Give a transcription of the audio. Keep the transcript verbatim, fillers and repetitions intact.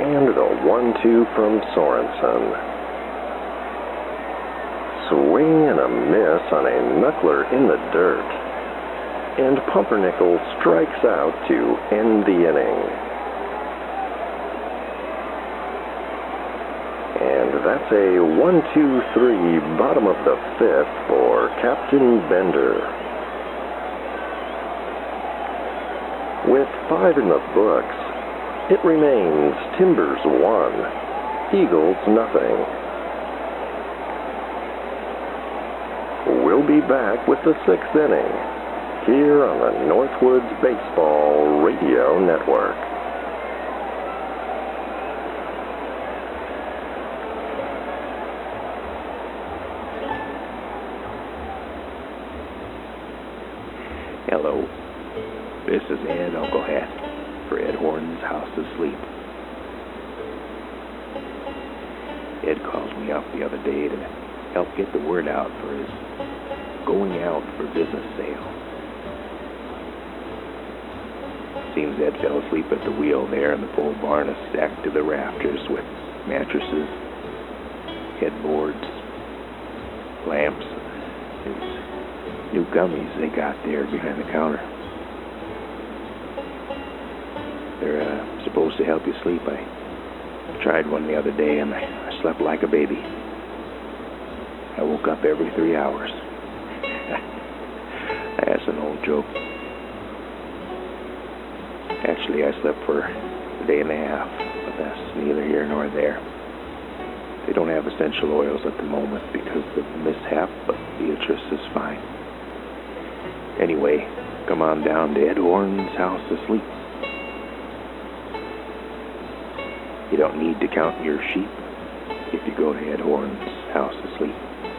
And the one two from Sorensen. Swing and a miss on a knuckler in the dirt. And Pumpernickel strikes out to end the inning. And that's a one two three bottom of the fifth for Captain Bender. With five in the books, it remains Timbers one, Eagles nothing. We'll be back with the sixth inning here on the Northwoods Baseball Radio Network. Hello, this is Ed Uncle Hat for Ed Horton's House of Sleep. Ed calls me up the other day to help get the word out for his going out for business sale. Seems Ed fell asleep at the wheel there, and the pole barn is stacked to the rafters with mattresses, headboards, lamps, and new gummies they got there behind the counter. They're uh, supposed to help you sleep. I tried one the other day, and I, I slept like a baby. I woke up every three hours. That's an old joke. Actually, I slept for a day and a half, but that's neither here nor there. They don't have essential oils at the moment because of the mishap, but Beatrice is fine. Anyway, come on down to Ed Horton's House of Sleep. You don't need to count your sheep if you go to Ed Horton's House of Sleep.